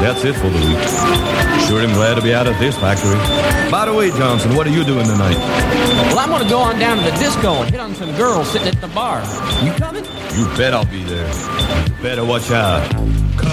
that's it for the week. Sure am glad to be out of this factory. By the way, Johnson, what are you doing tonight? Well, I'm gonna go on down to the disco and hit on some girls sitting at the bar. You coming? You bet I'll be there. You better watch out.